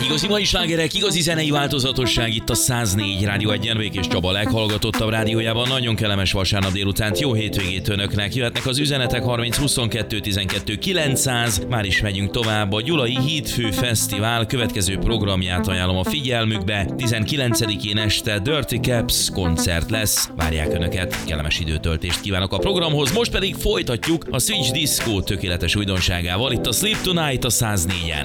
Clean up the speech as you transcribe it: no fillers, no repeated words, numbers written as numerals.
Igazi mai slágerek, igazi zenei változatosság itt a 104 Rádió 1-en, Békés Csaba leghallgatottabb rádiójában. Nagyon kellemes vasárnap délutánt, jó hétvégét önöknek. Jöhetnek az üzenetek 30 22 12 900. Már is megyünk tovább. A Gyulai Hídfő Fesztivál következő programját ajánlom a figyelmükbe. 19-én este Dirty Caps koncert lesz. Várják önöket, kellemes időtöltést kívánok a programhoz. Most pedig folytatjuk a Switch Disco tökéletes újdonságával itt a Sleep Tonight a 104-en.